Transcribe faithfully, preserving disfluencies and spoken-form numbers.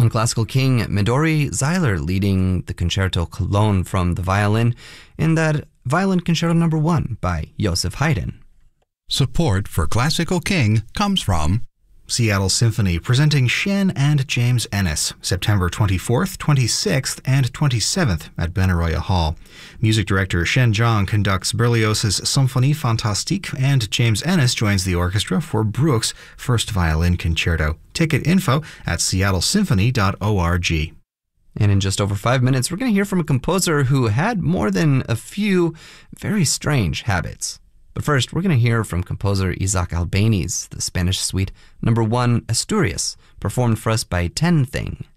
On Classical King, Midori Zeiler leading the Concerto Cologne from the violin in that Violin Concerto Number one by Joseph Haydn. Support for Classical King comes from Seattle Symphony presenting Shen and James Ennis, September twenty-fourth, twenty-sixth, and twenty-seventh at Benaroya Hall. Music director Shen Zhang conducts Berlioz's Symphonie Fantastique, and James Ennis joins the orchestra for Bruch's First Violin Concerto. Ticket info at seattle symphony dot org. And in just over five minutes, we're going to hear from a composer who had more than a few very strange habits. But first, we're going to hear from composer Isaac Albéniz, the Spanish suite number one, Asturias, performed for us by Ten Thing.